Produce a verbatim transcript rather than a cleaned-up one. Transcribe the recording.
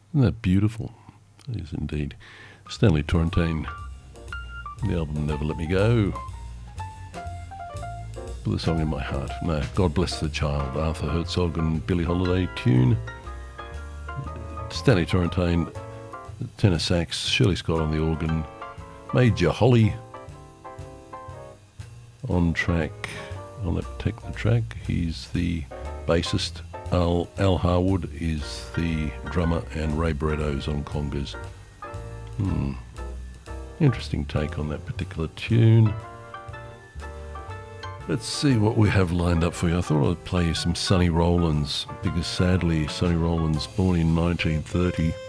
Isn't that beautiful? It is indeed. Stanley Torrentine, the album Never Let Me Go. Put the song in my heart. No, God Bless the Child, Arthur Herzog and Billie Holiday tune. Stanley Torrentine, tenor sax, Shirley Scott on the organ, Major Holly on track, on that techno track. He's the bassist. Al, Al Harwood is the drummer, and Ray Barretto's on congas. Hmm. Interesting take on that particular tune. Let's see what we have lined up for you. I thought I'd play you some Sonny Rollins, because sadly Sonny Rollins, born in nineteen thirty,